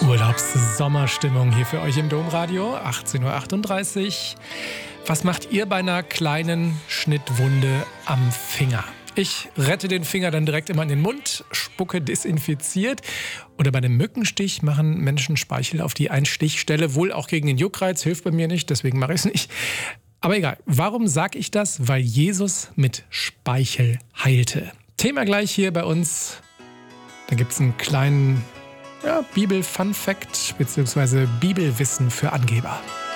Urlaubs-Sommerstimmung hier für euch im Domradio, 18.38 Uhr. Was macht ihr bei einer kleinen Schnittwunde am Finger? Ich rette den Finger dann direkt immer in den Mund, spucke desinfiziert. Oder bei einem Mückenstich machen Menschen Speichel auf die Einstichstelle. Wohl auch gegen den Juckreiz, hilft bei mir nicht, deswegen mache ich es nicht. Aber egal, warum sage ich das? Weil Jesus mit Speichel heilte. Thema gleich hier bei uns. Da gibt es einen kleinen Bibel-Fun-Fact bzw. Bibelwissen für Angeber.